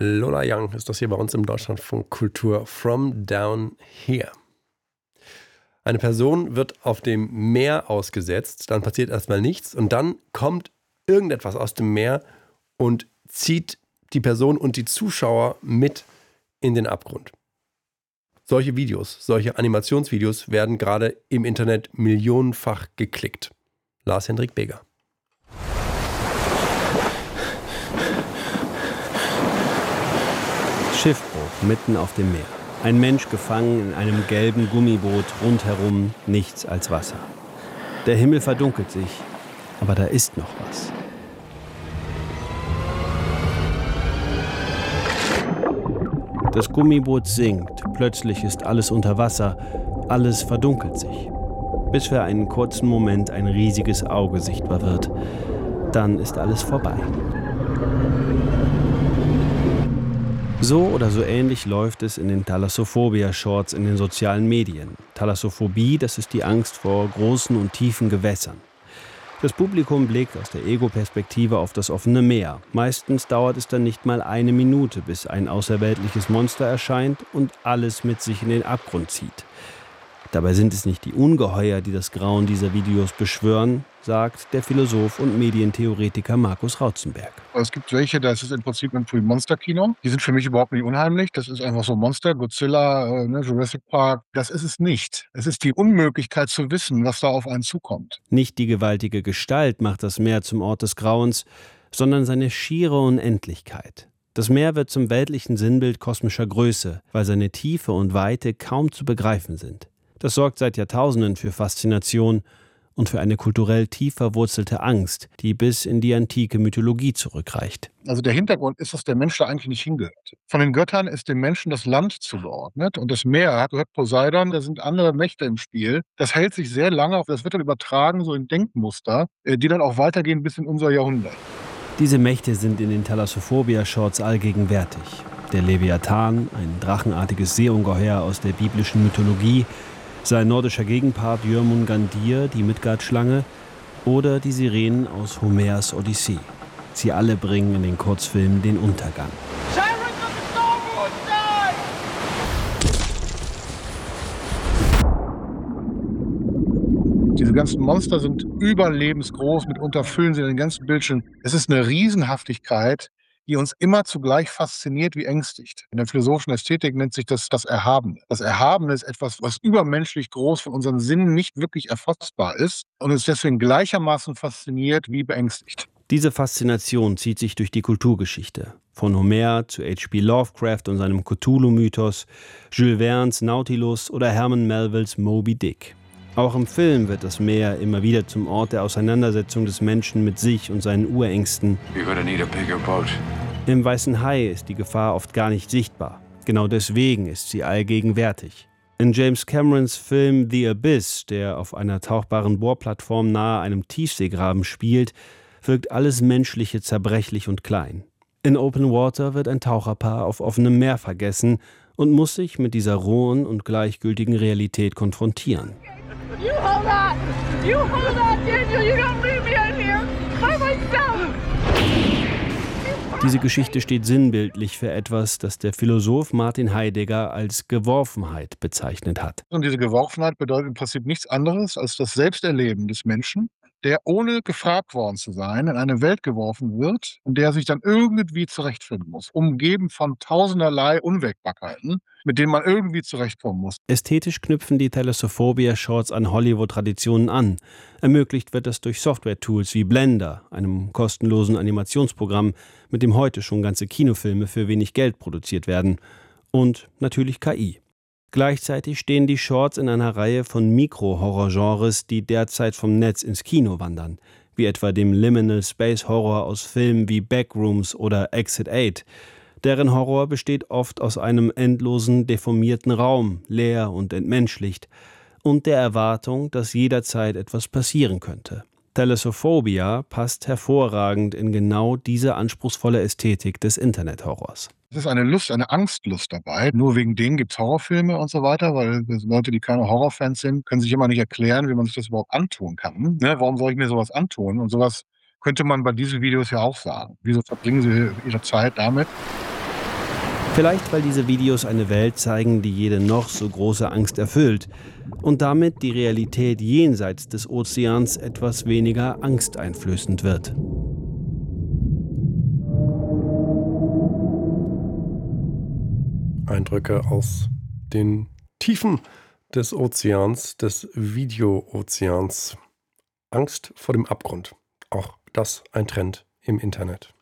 Lola Young ist das hier bei uns im Deutschlandfunk Kultur From Down Here. Eine Person wird auf dem Meer ausgesetzt, dann passiert erstmal nichts und dann kommt irgendetwas aus dem Meer und zieht die Person und die Zuschauer mit in den Abgrund. Solche Videos, solche Animationsvideos werden gerade im Internet millionenfach geklickt. Lars-Hendrik Beger. Schiffbruch mitten auf dem Meer. Ein Mensch gefangen in einem gelben Gummiboot, rundherum nichts als Wasser. Der Himmel verdunkelt sich, aber da ist noch was. Das Gummiboot sinkt, plötzlich ist alles unter Wasser, alles verdunkelt sich. Bis für einen kurzen Moment ein riesiges Auge sichtbar wird. Dann ist alles vorbei. So oder so ähnlich läuft es in den Thalassophobia-Shorts in den sozialen Medien. Thalassophobie, das ist die Angst vor großen und tiefen Gewässern. Das Publikum blickt aus der Ego-Perspektive auf das offene Meer. Meistens dauert es dann nicht mal eine Minute, bis ein außerweltliches Monster erscheint und alles mit sich in den Abgrund zieht. Dabei sind es nicht die Ungeheuer, die das Grauen dieser Videos beschwören, sagt der Philosoph und Medientheoretiker Markus Rautzenberg. Es gibt welche, das ist im Prinzip ein Monsterkino. Die sind für mich überhaupt nicht unheimlich. Das ist einfach so Monster, Godzilla, Jurassic Park. Das ist es nicht. Es ist die Unmöglichkeit zu wissen, was da auf einen zukommt. Nicht die gewaltige Gestalt macht das Meer zum Ort des Grauens, sondern seine schiere Unendlichkeit. Das Meer wird zum weltlichen Sinnbild kosmischer Größe, weil seine Tiefe und Weite kaum zu begreifen sind. Das sorgt seit Jahrtausenden für Faszination und für eine kulturell tief verwurzelte Angst, die bis in die antike Mythologie zurückreicht. Also der Hintergrund ist, dass der Mensch da eigentlich nicht hingehört. Von den Göttern ist dem Menschen das Land zugeordnet und das Meer gehört Poseidon, da sind andere Mächte im Spiel. Das hält sich sehr lange, das wird dann übertragen so in Denkmuster, die dann auch weitergehen bis in unser Jahrhundert. Diese Mächte sind in den Thalassophobia-Shorts allgegenwärtig. Der Leviathan, ein drachenartiges Seeungeheuer aus der biblischen Mythologie, sein nordischer Gegenpart Jörmungandr, die Midgard-Schlange, oder die Sirenen aus Homers Odyssee. Sie alle bringen in den Kurzfilmen den Untergang. Diese ganzen Monster sind überlebensgroß, mitunter füllen sie den ganzen Bildschirm. Es ist eine Riesenhaftigkeit, die uns immer zugleich fasziniert wie ängstigt. In der philosophischen Ästhetik nennt sich das Erhabene. Das Erhabene ist etwas, was übermenschlich groß von unseren Sinnen nicht wirklich erfassbar ist und uns deswegen gleichermaßen fasziniert wie beängstigt. Diese Faszination zieht sich durch die Kulturgeschichte. Von Homer zu H.P. Lovecraft und seinem Cthulhu-Mythos, Jules Verne's Nautilus oder Herman Melvilles Moby Dick. Auch im Film wird das Meer immer wieder zum Ort der Auseinandersetzung des Menschen mit sich und seinen Urängsten. Im Weißen Hai ist die Gefahr oft gar nicht sichtbar. Genau deswegen ist sie allgegenwärtig. In James Camerons Film The Abyss, der auf einer tauchbaren Bohrplattform nahe einem Tiefseegraben spielt, wirkt alles Menschliche zerbrechlich und klein. In Open Water wird ein Taucherpaar auf offenem Meer vergessen und muss sich mit dieser rohen und gleichgültigen Realität konfrontieren. You hold on! You hold on, Daniel! You don't leave me out here by myself! Diese Geschichte steht sinnbildlich für etwas, das der Philosoph Martin Heidegger als Geworfenheit bezeichnet hat. Und diese Geworfenheit bedeutet im Prinzip nichts anderes als das Selbsterleben des Menschen, der ohne gefragt worden zu sein in eine Welt geworfen wird, in der er sich dann irgendwie zurechtfinden muss, umgeben von tausenderlei Unwägbarkeiten, mit denen man irgendwie zurechtkommen muss. Ästhetisch knüpfen die Thalassophobia-Shorts an Hollywood-Traditionen an. Ermöglicht wird das durch Software-Tools wie Blender, einem kostenlosen Animationsprogramm, mit dem heute schon ganze Kinofilme für wenig Geld produziert werden. Und natürlich KI. Gleichzeitig stehen die Shorts in einer Reihe von Mikro-Horror-Genres, die derzeit vom Netz ins Kino wandern, wie etwa dem Liminal Space Horror aus Filmen wie Backrooms oder Exit 8. Deren Horror besteht oft aus einem endlosen, deformierten Raum, leer und entmenschlicht, und der Erwartung, dass jederzeit etwas passieren könnte. Thalassophobia passt hervorragend in genau diese anspruchsvolle Ästhetik des Internethorrors. Es ist eine Lust, eine Angstlust dabei. Nur wegen denen gibt es Horrorfilme und so weiter, weil Leute, die keine Horrorfans sind, können sich immer nicht erklären, wie man sich das überhaupt antun kann. Ne? Warum soll ich mir sowas antun? Und sowas könnte man bei diesen Videos ja auch sagen. Wieso verbringen sie ihre Zeit damit? Vielleicht, weil diese Videos eine Welt zeigen, die jede noch so große Angst erfüllt und damit die Realität jenseits des Ozeans etwas weniger angsteinflößend wird. Eindrücke aus den Tiefen des Ozeans, des Video-Ozeans. Angst vor dem Abgrund. Auch das ein Trend im Internet.